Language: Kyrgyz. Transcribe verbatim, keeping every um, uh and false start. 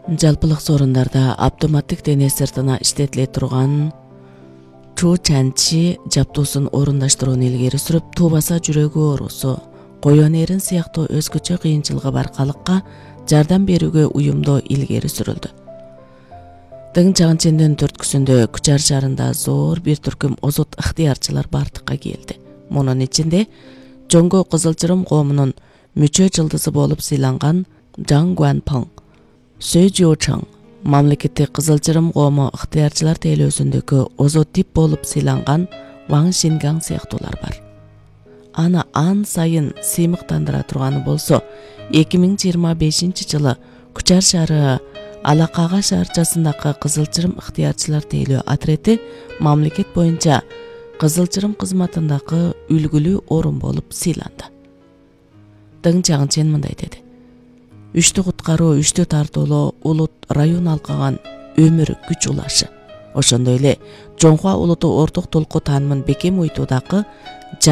Жалпылык сорундарда автоматтык дене сыртына иштетиле турган Чу Чанчи жаптуусун орундаштырууну илгери сүрүп, туубаса жүрөгү оорусу, коён эрин сыяктуу өзгөчө кыйынчылыгы бар калыкка жардам берүүгө уюмдоо илгери сүрүлдү. Дың Чаңчендин төрткүсүндө Күчар шаарында зор бир түркүм озот ыктыярчылар бардыкка келди. Мунун ичинде Жоңго Кызылчырым коомунун мүчө жылдызы болуп сыйланган Жан Гуанпаң, Сүй Жиочаң, мамлекеттик Кызылчырым коому ыктыярчылар тейлөөсүндөгү озот тип болуп сыйланган Ваң Шингаң сыяктуулар бар. Аны ан сайын сыймыктандыра турганы болсо, эки миң жыйырма бешинчи жылы Күчар шаары Алакага шаарчасындагы Кызылчырым ыктыярчылар тейлөө отрети мамлекет боюнча Кызылчырым кызматындагы үлгүлүү орун болуп сыйланды. Дың Чаңчен мындай деди: Үчтү куткаруу, үчтү тартуулоо улут район алкаган өмүр күч улашы. Ошондой эле Жоңхуа улуту орток толку таанымын бекем уйтуудагы